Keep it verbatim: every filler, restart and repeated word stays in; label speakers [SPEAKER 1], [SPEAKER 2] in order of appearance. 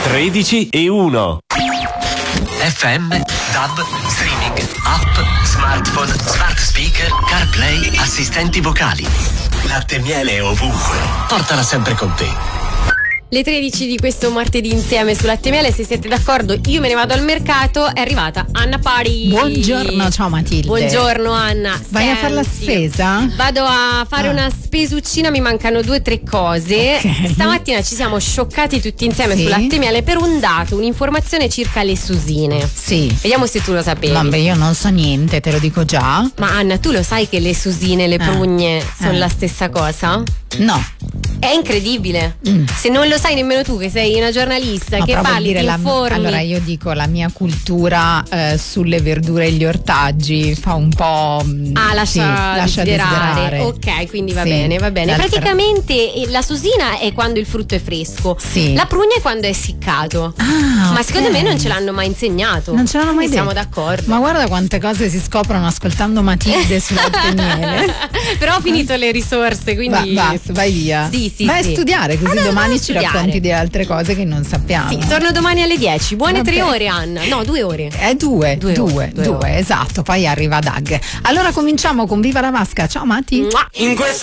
[SPEAKER 1] tredici e uno.
[SPEAKER 2] F M, DAB, streaming, app, smartphone, smart speaker, CarPlay, assistenti vocali. Latte e miele ovunque. Portala sempre con te.
[SPEAKER 3] Le tredici di questo martedì insieme su Latte e Miele, se siete d'accordo io me ne vado al mercato. È arrivata Anna Pari.
[SPEAKER 4] Buongiorno, ciao Matilde.
[SPEAKER 3] Buongiorno Anna.
[SPEAKER 4] Vai
[SPEAKER 3] Senti,
[SPEAKER 4] a fare la spesa?
[SPEAKER 3] Vado a fare
[SPEAKER 4] ah.
[SPEAKER 3] una spesuccina, mi mancano due o tre cose.
[SPEAKER 4] Okay.
[SPEAKER 3] Stamattina ci siamo scioccati tutti insieme
[SPEAKER 4] sì.
[SPEAKER 3] su Latte e Miele per un dato, un'informazione circa le susine.
[SPEAKER 4] Sì.
[SPEAKER 3] Vediamo se tu lo sapevi.
[SPEAKER 4] Vabbè, io non so niente, te lo dico già.
[SPEAKER 3] Ma Anna, tu lo sai che le susine e le prugne eh. sono
[SPEAKER 4] eh.
[SPEAKER 3] la stessa cosa?
[SPEAKER 4] No.
[SPEAKER 3] È incredibile. Mm. Se non lo sai nemmeno tu, che sei una giornalista,
[SPEAKER 4] no,
[SPEAKER 3] che parli, ti
[SPEAKER 4] la,
[SPEAKER 3] informi.
[SPEAKER 4] Allora io dico, la mia cultura eh, sulle verdure e gli ortaggi fa un po'.
[SPEAKER 3] Ah, lascia,
[SPEAKER 4] sì, lascia desiderare.
[SPEAKER 3] Ok, quindi va
[SPEAKER 4] sì.
[SPEAKER 3] bene, va bene.
[SPEAKER 4] L'altra...
[SPEAKER 3] Praticamente la susina è quando il frutto è fresco.
[SPEAKER 4] Sì.
[SPEAKER 3] La prugna è quando è essiccato.
[SPEAKER 4] Ah,
[SPEAKER 3] ma
[SPEAKER 4] okay.
[SPEAKER 3] secondo me non ce l'hanno mai insegnato.
[SPEAKER 4] Non ce l'hanno mai detto.
[SPEAKER 3] Siamo d'accordo.
[SPEAKER 4] Ma guarda quante cose si scoprono ascoltando Matilde su Latte e Miele.
[SPEAKER 3] Però ho finito le risorse, quindi
[SPEAKER 4] Va, basta, vai via.
[SPEAKER 3] Sì, sì,
[SPEAKER 4] vai
[SPEAKER 3] sì.
[SPEAKER 4] a studiare, così
[SPEAKER 3] ah, no,
[SPEAKER 4] domani ci
[SPEAKER 3] studiare.
[SPEAKER 4] racconti di altre cose che non sappiamo.
[SPEAKER 3] Sì, torno domani alle dieci. Buone
[SPEAKER 4] Vabbè.
[SPEAKER 3] tre ore, Anna. No, due ore.
[SPEAKER 4] Eh, due,
[SPEAKER 3] due,
[SPEAKER 4] due,
[SPEAKER 3] ore, due,
[SPEAKER 4] due,
[SPEAKER 3] ore.
[SPEAKER 4] esatto. Poi arriva Dag. Allora cominciamo con Viva la Vasca. Ciao Mati.
[SPEAKER 3] Mua.
[SPEAKER 1] In questo